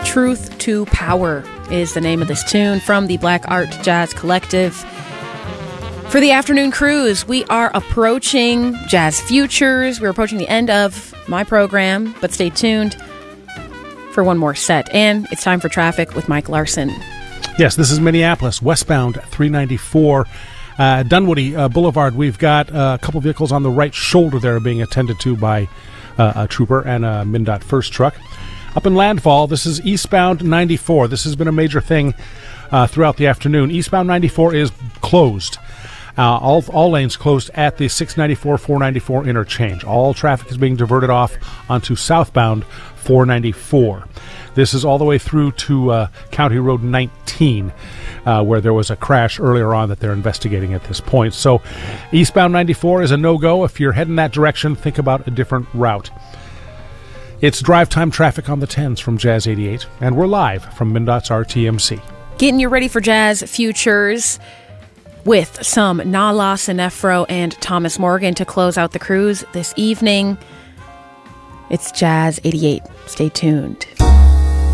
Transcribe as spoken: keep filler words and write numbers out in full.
Truth to Power is the name of this tune from the Black Art Jazz Collective. For the afternoon cruise, we are approaching Jazz Futures. We're approaching the end of my program, but stay tuned for one more set. And it's time for traffic with Mike Larson. Yes, this is Minneapolis, westbound three ninety-four. Uh, Dunwoody uh, Boulevard, we've got uh, a couple vehicles on the right shoulder there being attended to by uh, a trooper and a MnDOT first truck. Up in Landfall, this is eastbound ninety-four. This has been a major thing uh, throughout the afternoon. Eastbound ninety-four is closed. Uh, all all lanes closed at the six ninety-four four ninety-four interchange. All traffic is being diverted off onto southbound four ninety-four. This is all the way through to uh, County Road nineteen, uh, where there was a crash earlier on that they're investigating at this point. So eastbound ninety-four is a no-go. If you're heading that direction, think about a different route. It's drive time traffic on the tens from Jazz eighty-eight, and we're live from MnDOT's R T M C. Getting you ready for Jazz Futures with some Nala Sinefro and Thomas Morgan to close out the cruise this evening. It's Jazz eighty-eight. Stay tuned.